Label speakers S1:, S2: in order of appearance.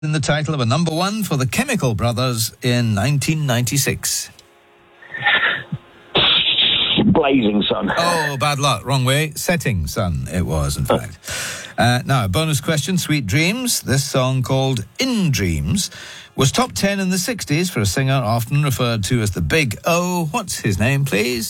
S1: in the title of a number one for the Chemical Brothers in 1996?
S2: Blazing Sun.
S1: Oh, bad luck. Wrong way. Setting Sun it was, in fact. Now, a bonus question, Sweet Dreams. This song called In Dreams was top 10 in the 60s for a singer often referred to as the Big O. What's his name, please?